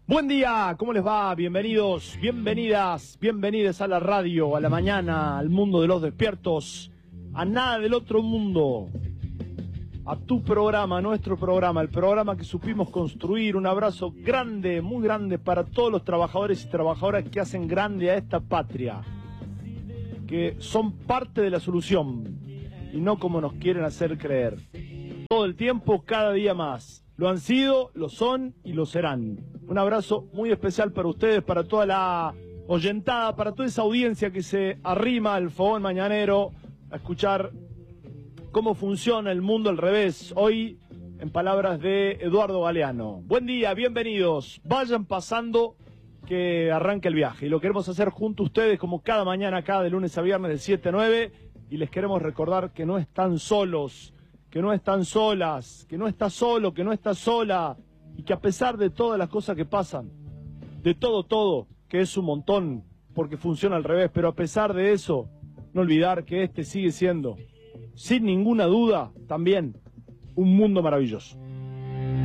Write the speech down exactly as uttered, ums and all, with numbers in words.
Buen día, ¿cómo les va? Bienvenidos, bienvenidas, bienvenidas a la radio, a la mañana, al mundo de los despiertos, a nada del otro mundo, a tu programa, a nuestro programa, el programa que supimos construir. Un abrazo grande, muy grande para todos los trabajadores y trabajadoras que hacen grande a esta patria, que son parte de la solución y no como nos quieren hacer creer. Todo el tiempo, cada día más. Lo han sido, lo son y lo serán. Un abrazo muy especial para ustedes, para toda la oyentada, para toda esa audiencia que se arrima al fogón mañanero a escuchar cómo funciona el mundo al revés. Hoy, en palabras de Eduardo Galeano. Buen día, bienvenidos. Vayan pasando que arranque el viaje. Y lo queremos hacer junto a ustedes como cada mañana, acá de lunes a viernes de siete a nueve. Y les queremos recordar que no están solos, que no están solas, que no estás solo, que no estás sola, y que a pesar de todas las cosas que pasan, de todo, todo, que es un montón, porque funciona al revés, pero a pesar de eso, no olvidar que este sigue siendo, sin ninguna duda, también un mundo maravilloso.